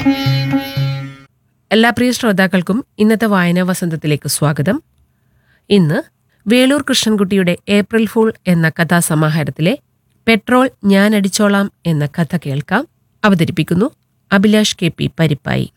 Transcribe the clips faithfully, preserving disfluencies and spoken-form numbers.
എല്ലാ പ്രിയ ശ്രോതാക്കൾക്കും ഇന്നത്തെ വായനാ വസന്തത്തിലേക്ക് സ്വാഗതം. ഇന്ന് വേളൂർ കൃഷ്ണൻകുട്ടിയുടെ ഏപ്രിൽ ഫൂൾ എന്ന കഥാസമാഹാരത്തിലെ പെട്രോൾ ഞാൻ അടിച്ചോളാം എന്ന കഥ കേൾക്കാം. അവതരിപ്പിക്കുന്നു അഭിലാഷ് കെ പി പരിപ്പായി.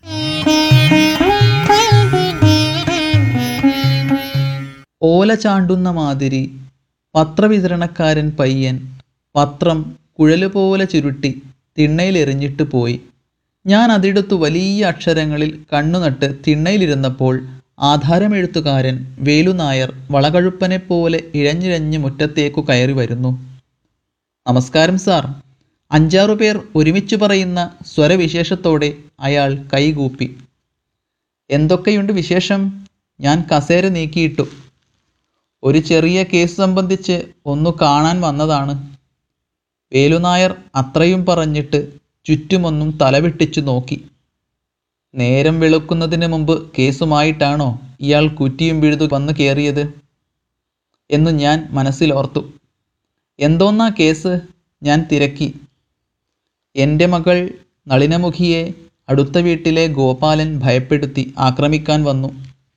ഓല ചാണ്ടുന്ന മാതിരി പത്രവിതരണക്കാരൻ പയ്യൻ പത്രം കുഴലുപോലെ ചുരുട്ടി തിണ്ണയിലെറിഞ്ഞിട്ട് പോയി. ഞാൻ അതിടത്തു വലിയ അക്ഷരങ്ങളിൽ കണ്ണുനട്ട് തിണ്ണയിലിരുന്നപ്പോൾ ആധാരമെഴുത്തുകാരൻ വേലുനായർ വളകഴുപ്പനെപ്പോലെ ഇഴഞ്ഞിഴഞ്ഞ് മുറ്റത്തേക്കു കയറി വരുന്നു. നമസ്കാരം സാർ. അഞ്ചാറു പേർ ഒരുമിച്ചു പറയുന്ന സ്വരവിശേഷത്തോടെ അയാൾ കൈകൂപ്പി. എന്തൊക്കെയുണ്ട് വിശേഷം? ഞാൻ കസേര നീക്കിയിട്ടു. ഒരു ചെറിയ കേസ് സംബന്ധിച്ച് ഒന്നു കാണാൻ വന്നതാണ്. വേലുനായർ അത്രയും പറഞ്ഞിട്ട് ചുറ്റുമൊന്നും തലവിട്ടിച്ചു നോക്കി. നേരം വെളുക്കുന്നതിന് മുമ്പ് കേസുമായിട്ടാണോ ഇയാൾ കുറ്റിയും പിഴുതു വന്നു കയറിയത് എന്ന് ഞാൻ മനസ്സിലോർത്തു. എന്തോന്നാ കേസ്? ഞാൻ തിരക്കി. എൻ്റെ മകൾ നളിനമുഖിയെ അടുത്ത വീട്ടിലെ ഗോപാലൻ ഭയപ്പെടുത്തി ആക്രമിക്കാൻ വന്നു.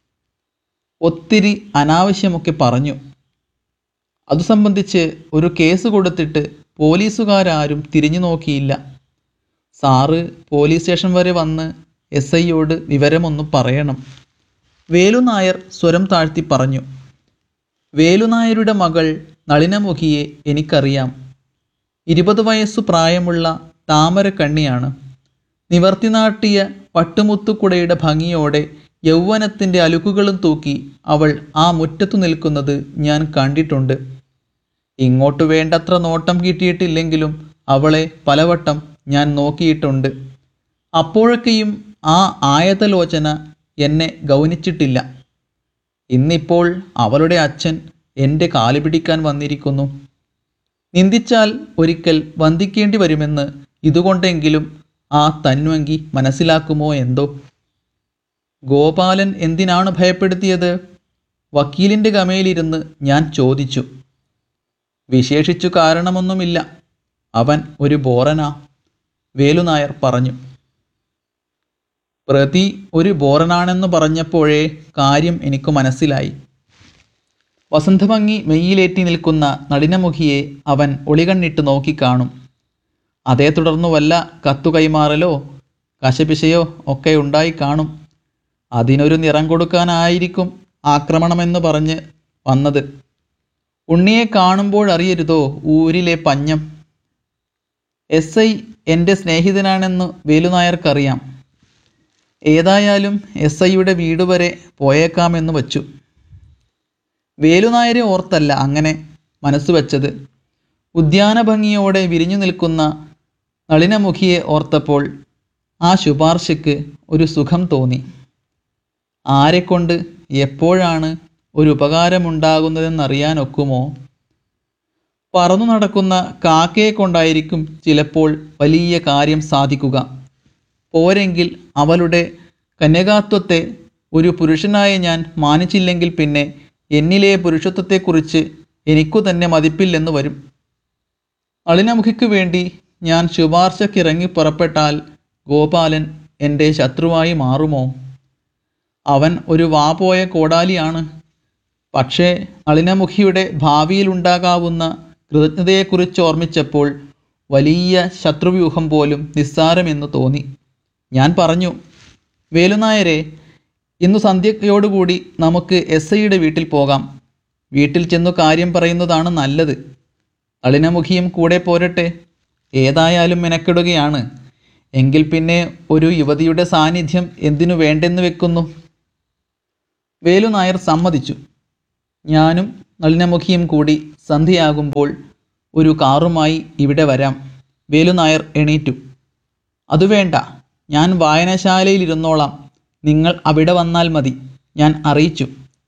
ഒത്തിരി അനാവശ്യമൊക്കെ പറഞ്ഞു. അതു സംബന്ധിച്ച് ഒരു കേസ് കൊടുത്തിട്ട് പോലീസുകാരും തിരിഞ്ഞു നോക്കിയില്ല. സാറ് പോലീസ് സ്റ്റേഷൻ വരെ വന്ന് എസ് ഐയോട് വിവരമൊന്നു പറയണം. വേലുനായർ സ്വരം താഴ്ത്തി പറഞ്ഞു. വേലുനായരുടെ മകൾ നളിനമുഖിയെ എനിക്കറിയാം. ഇരുപത് വയസ്സു പ്രായമുള്ള താമരക്കണ്ണിയാണ്. നിവർത്തിനാട്ടിയ പട്ടുമുത്തുക്കുടയുടെ ഭംഗിയോടെ യൗവനത്തിൻ്റെ അലുക്കുകളും തൂക്കി അവൾ ആ മുറ്റത്തു നിൽക്കുന്നത് ഞാൻ കണ്ടിട്ടുണ്ട്. ഇങ്ങോട്ട് വേണ്ടത്ര നോട്ടം കിട്ടിയിട്ടില്ലെങ്കിലും അവളെ പലവട്ടം ഞാൻ നോക്കിയിട്ടുണ്ട്. അപ്പോഴൊക്കെയും ആ ആയതലോചന എന്നെ ഗൗനിച്ചിട്ടില്ല. ഇന്നിപ്പോൾ അവളുടെ അച്ഛൻ എൻ്റെ കാല് പിടിക്കാൻ വന്നിരിക്കുന്നു. നിന്ദിച്ചാൽ ഒരിക്കൽ വന്ദിക്കേണ്ടി വരുമെന്ന് ഇതുകൊണ്ടെങ്കിലും ആ തന്വങ്കി മനസ്സിലാക്കുമോ എന്തോ. ഗോപാലൻ എന്തിനാണ് ഭയപ്പെടുത്തിയത്? വക്കീലിൻ്റെ ഗമയിലിരുന്ന് ഞാൻ ചോദിച്ചു. വിശേഷിച്ചു കാരണമൊന്നുമില്ല. അവൻ ഒരു ബോറനാ, വേലുനായർ പറഞ്ഞു. പ്രതി ഒരു ബോറനാണെന്ന് പറഞ്ഞപ്പോഴേ കാര്യം എനിക്ക് മനസ്സിലായി. വസന്തഭംഗി മെയ്യിലേറ്റി നിൽക്കുന്ന നളിനമുഖിയെ അവൻ ഒളികണ്ണിട്ട് നോക്കിക്കാണും. അതേ തുടർന്നു വല്ല കത്തു കൈമാറലോ കശപിശയോ ഒക്കെ ഉണ്ടായി കാണും. അതിനൊരു നിറം കൊടുക്കാനായിരിക്കും ആക്രമണമെന്ന് പറഞ്ഞ് വന്നത്. ഉണ്ണിയെ കാണുമ്പോഴറിയരുതോ ഊരിലെ പഞ്ഞം. എസ് ഐ എൻ്റെ സ്നേഹിതനാണെന്ന് വേലുനായർക്കറിയാം. ഏതായാലും എസ് ഐയുടെ വീട് വരെ പോയേക്കാമെന്ന് വച്ചു. വേലുനായരെ ഓർത്തല്ല അങ്ങനെ മനസ്സ് വച്ചത്. ഉദ്യാനഭംഗിയോടെ വിരിഞ്ഞു നിൽക്കുന്ന നളിനമുഖിയെ ഓർത്തപ്പോൾ ആ ശുപാർശയ്ക്ക് ഒരു സുഖം തോന്നി. ആരെക്കൊണ്ട് എപ്പോഴാണ് ഒരു ഉപകാരമുണ്ടാകുന്നതെന്നറിയാനൊക്കുമോ? പറന്നു നടക്കുന്ന കാക്കയെ കൊണ്ടായിരിക്കും ചിലപ്പോൾ വലിയ കാര്യം സാധിക്കുക. പോരെങ്കിൽ അവളുടെ കന്യകാത്വത്തെ ഒരു പുരുഷനായ ഞാൻ മാനിച്ചില്ലെങ്കിൽ പിന്നെ എന്നിലെ പുരുഷത്വത്തെക്കുറിച്ച് എനിക്കു തന്നെ മതിപ്പില്ലെന്ന് വരും. നളിനമുഖിക്ക് വേണ്ടി ഞാൻ ശുപാർശക്കിറങ്ങി പുറപ്പെട്ടാൽ ഗോപാലൻ എൻ്റെ ശത്രുവായി മാറുമോ? അവൻ ഒരു വാപോയ കോടാലിയാണ്. പക്ഷേ നളിനമുഖിയുടെ ഭാവിയിലുണ്ടാകാവുന്ന കൃതജ്ഞതയെക്കുറിച്ച് ഓർമ്മിച്ചപ്പോൾ വലിയ ശത്രുവ്യൂഹം പോലും നിസ്സാരമെന്ന് തോന്നി. ഞാൻ പറഞ്ഞു, വേലുനായരെ, ഇന്നു സന്ധ്യയോടുകൂടി നമുക്ക് എസ് ഐയുടെ വീട്ടിൽ പോകാം. വീട്ടിൽ ചെന്നു കാര്യം പറയുന്നതാണ് നല്ലത്. നളിനമുഖിയും കൂടെ പോരട്ടെ. ഏതായാലും മെനക്കെടുകയാണ്. എങ്കിൽ പിന്നെ ഒരു യുവതിയുടെ സാന്നിധ്യം എന്തിനു വേണ്ടെന്ന് വെക്കുന്നു? വേലുനായർ സമ്മതിച്ചു. ഞാനും നളിനമുഖിയും കൂടി സന്ധ്യയാകുമ്പോൾ ഒരു കാറുമായി ഇവിടെ വരാം. വേലുനായർ എണീറ്റു. അതു വേണ്ട, ഞാൻ വായനശാലയിലിരുന്നോളാം. നിങ്ങൾ അവിടെ വന്നാൽ മതി, ഞാൻ അറിയിച്ചു.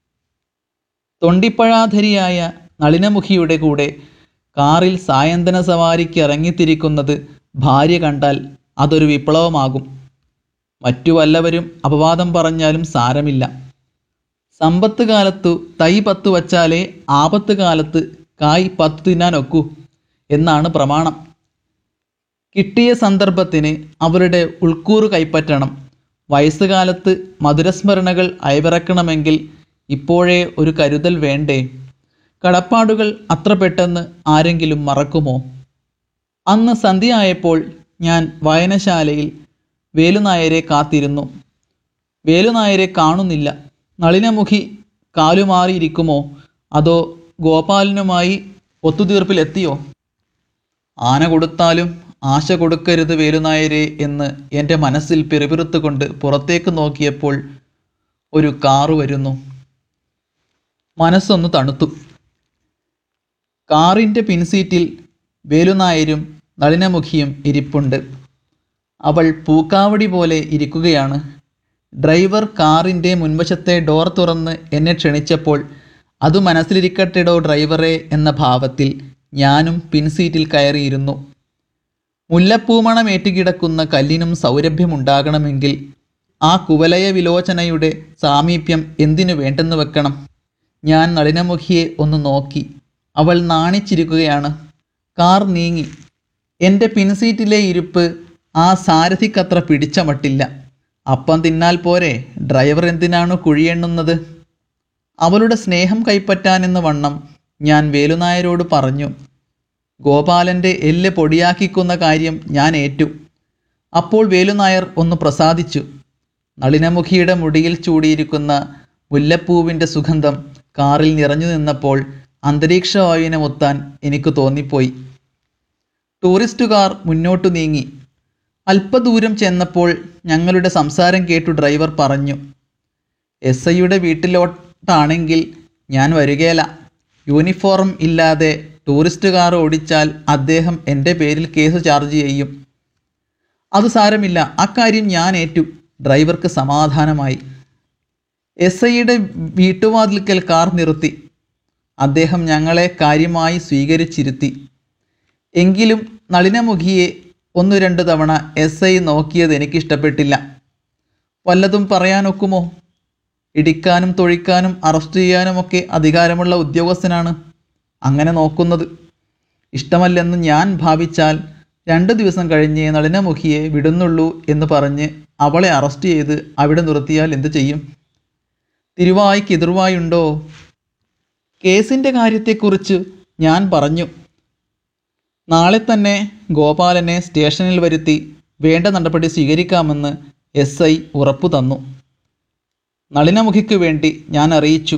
തൊണ്ടിപ്പഴാധരിയായ നളിനമുഖിയുടെ കൂടെ കാറിൽ സായന്തന സവാരിക്ക് ഇറങ്ങിത്തിരിക്കുന്നത് ഭാര്യ കണ്ടാൽ അതൊരു വിപ്ലവമാകും. മറ്റു വല്ലവരും അപവാദം പറഞ്ഞാലും സാരമില്ല. സമ്പത്ത് കാലത്തു തൈ പത്തു വച്ചാലേ ആപത്ത് കാലത്ത് കായ് പത്തു തിന്നാനൊക്കൂ എന്നാണ് പ്രമാണം. കിട്ടിയ സന്ദർഭത്തിന് അവരുടെ ഉൾക്കൂറ് കൈപ്പറ്റണം. വയസ്സുകാലത്ത് മധുരസ്മരണകൾ അയവിറക്കണമെങ്കിൽ ഇപ്പോഴേ ഒരു കരുതൽ വേണ്ടേ? കടപ്പാടുകൾ അത്ര പെട്ടെന്ന് ആരെങ്കിലും മറക്കുമോ? അന്ന് സന്ധ്യയായപ്പോൾ ഞാൻ വായനശാലയിൽ വേലുനായരെ കാത്തിരുന്നു. വേലുനായരെ കാണുന്നില്ല. നളിനമുഖി കാലുമാറിയിരിക്കുമോ അതോ ഗോപാലനുമായി ഒത്തുതീർപ്പിലെത്തിയോ? ആന കൊടുത്താലും ആശ കൊടുക്കരുത് വേലുനായരെ എന്ന് എൻ്റെ മനസ്സിൽ പിറുപിറുത്തുകൊണ്ട് പുറത്തേക്ക് നോക്കിയപ്പോൾ ഒരു കാറ് വരുന്നു. മനസ്സൊന്ന് തണുത്തു. കാറിൻ്റെ പിൻസീറ്റിൽ വേലുനായരും നളിനമുഖിയും ഇരിപ്പുണ്ട്. അവൾ പൂക്കാവടി പോലെ ഇരിക്കുകയാണ്. ഡ്രൈവർ കാറിൻ്റെ മുൻവശത്തെ ഡോർ തുറന്ന് എന്നെ ക്ഷണിച്ചപ്പോൾ അത് മനസ്സിലിരിക്കട്ടെടോ ഡ്രൈവറെ എന്ന ഭാവത്തിൽ ഞാനും പിൻസീറ്റിൽ കയറിയിരുന്നു. മുല്ലപ്പൂമണമേറ്റുകിടക്കുന്ന കല്ലിനും സൗരഭ്യമുണ്ടാകണമെങ്കിൽ ആ കുവലയ വിലോചനയുടെ സാമീപ്യം എന്തിനു വേണ്ടെന്ന് വെക്കണം? ഞാൻ നളിനമുഖിയെ ഒന്ന് നോക്കി. അവൾ നാണിച്ചിരിക്കുകയാണ്. കാർ നീങ്ങി. എൻ്റെ പിൻസീറ്റിലെ ഇരിപ്പ് ആ സാരഥിക്കത്ര പിടിച്ച മട്ടില്ല. അപ്പം തിന്നാൽ പോരെ, ഡ്രൈവർ എന്തിനാണ് കുഴിയെണ്ണുന്നത്? അവളുടെ സ്നേഹം കൈപ്പറ്റാനെന്ന വണ്ണം ഞാൻ വേലുനായരോട് പറഞ്ഞു. ഗോപാലൻ്റെ എല്ല് പൊടിയാക്കിക്കുന്ന കാര്യം ഞാൻ ഏറ്റു. അപ്പോൾ വേലുനായർ ഒന്ന് പ്രസാദിച്ചു. നളിനമുഖിയുടെ മുടിയിൽ ചൂടിയിരിക്കുന്ന മുല്ലപ്പൂവിൻ്റെ സുഗന്ധം കാറിൽ നിറഞ്ഞു നിന്നപ്പോൾ അന്തരീക്ഷവായുവിനെ മുത്താൻ എനിക്ക് തോന്നിപ്പോയി. ടൂറിസ്റ്റ് കാർ മുന്നോട്ടു നീങ്ങി. അല്പദൂരം ചെന്നപ്പോൾ ഞങ്ങളുടെ സംസാരം കേട്ടു ഡ്രൈവർ പറഞ്ഞു, എസ് ഐയുടെ വീട്ടിലോട്ടാണെങ്കിൽ ഞാൻ വരികയില്ല. യൂണിഫോം ഇല്ലാതെ ടൂറിസ്റ്റ് കാർ ഓടിച്ചാൽ അദ്ദേഹം എൻ്റെ പേരിൽ കേസ് ചാർജ് ചെയ്യും. അത് സാരമില്ല, അക്കാര്യം ഞാൻ ഏറ്റു. ഡ്രൈവർക്ക് സമാധാനമായി. എസ് ഐയുടെ വീട്ടുവാതിൽക്കൽ കാർ നിർത്തി. അദ്ദേഹം ഞങ്ങളെ കാര്യമായി സ്വീകരിച്ചിരുത്തി. എങ്കിലും നളിനമുഖിയെ ഒന്നു രണ്ട് തവണ എസ് ഐ നോക്കിയത് എനിക്കിഷ്ടപ്പെട്ടില്ല. വല്ലതും പറയാനൊക്കുമോ? ഇടിക്കാനും തൊഴിക്കാനും അറസ്റ്റ് ചെയ്യാനുമൊക്കെ അധികാരമുള്ള ഉദ്യോഗസ്ഥനാണ് അങ്ങനെ നോക്കുന്നത്. ഇഷ്ടമല്ലെന്ന് ഞാൻ ഭാവിച്ചാൽ രണ്ട് ദിവസം കഴിഞ്ഞ് നളിനമുഖിയെ വിടുന്നുള്ളൂ എന്ന് പറഞ്ഞ് അവളെ അറസ്റ്റ് ചെയ്ത് അവിടെ നിർത്തിയാൽ എന്തു ചെയ്യും? തിരുവായ്ക്ക് എതിർവായുണ്ടോ? കേസിൻ്റെ കാര്യത്തെക്കുറിച്ച് ഞാൻ പറഞ്ഞു. നാളെ തന്നെ ഗോപാലനെ സ്റ്റേഷനിൽ വരുത്തി വേണ്ട നടപടി സ്വീകരിക്കാമെന്ന് എസ് ഐ ഉറപ്പു തന്നു. നളിനമുഖിക്ക് വേണ്ടി ഞാൻ അറിയിച്ചു.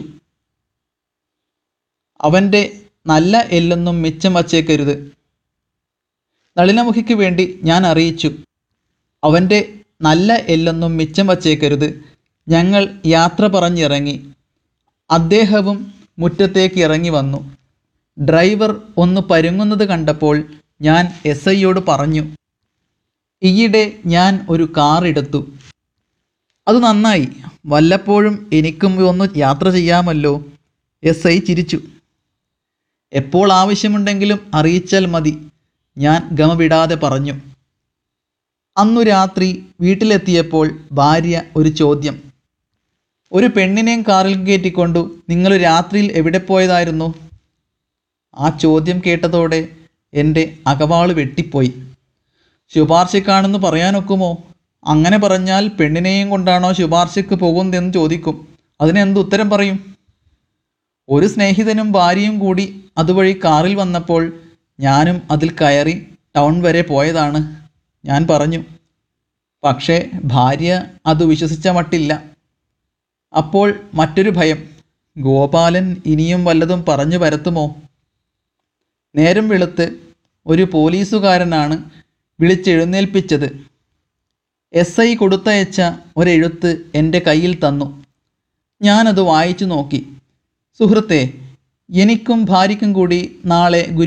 അവൻ്റെ നല്ല എല്ലൊന്നും മിച്ചം വച്ചേക്കരുത്. നളിനമുഖിക്ക് വേണ്ടി ഞാൻ അറിയിച്ചു. അവൻ്റെ നല്ല എല്ലൊന്നും മിച്ചം വച്ചേക്കരുത്. ഞങ്ങൾ യാത്ര പറഞ്ഞിറങ്ങി. അദ്ദേഹവും മുറ്റത്തേക്ക് ഇറങ്ങി വന്നു. ഡ്രൈവർ ഒന്ന് പരുങ്ങുന്നത് കണ്ടപ്പോൾ ഞാൻ എസ് ഐയോട് പറഞ്ഞു, ഈയിടെ ഞാൻ ഒരു കാർ എടുത്തു. അത് നന്നായി. വല്ലപ്പോഴും എനിക്കും ഒന്ന് യാത്ര ചെയ്യാമല്ലോ. എസ് ഐ ചിരിച്ചു. എപ്പോൾ ആവശ്യമുണ്ടെങ്കിലും അറിയിച്ചാൽ മതി, ഞാൻ ഗമ വിടാതെ പറഞ്ഞു. അന്നു രാത്രി വീട്ടിലെത്തിയപ്പോൾ ഭാര്യ ഒരു ചോദ്യം. ഒരു പെണ്ണിനെയും കാറിൽ കയറ്റിക്കൊണ്ടു നിങ്ങൾ രാത്രിയിൽ എവിടെ പോയതായിരുന്നു? ആ ചോദ്യം കേട്ടതോടെ എൻ്റെ അകവാള് വെട്ടിപ്പോയി. ശുപാർശക്കാണെന്ന് പറയാനൊക്കുമോ? അങ്ങനെ പറഞ്ഞാൽ പെണ്ണിനെയും കൊണ്ടാണോ ശുപാർശയ്ക്ക് പോകുന്നതെന്ന് ചോദിക്കും. അതിനെന്ത് ഉത്തരം പറയും? ഒരു സ്നേഹിതനും ഭാര്യയും കൂടി അതുവഴി കാറിൽ വന്നപ്പോൾ ഞാനും അതിൽ കയറി ടൗൺ വരെ പോയതാണ് ഞാൻ പറഞ്ഞു. പക്ഷേ ഭാര്യ അത് വിശ്വസിച്ച മട്ടില്ല. അപ്പോൾ മറ്റൊരു ഭയം, ഗോപാലൻ ഇനിയും വല്ലതും പറഞ്ഞു പരത്തുമോ? നേരം വെളുത്ത് ഒരു പോലീസുകാരനാണ് വിളിച്ചെഴുന്നേൽപ്പിച്ചത്. എസ് ഐ കൊടുത്തയച്ച ഒരെഴുത്ത് എൻ്റെ കയ്യിൽ തന്നു. ഞാനത് വായിച്ചു നോക്കി. സുഹൃത്തെ, എനിക്കും ഭാര്യയ്ക്കും കൂടി നാളെ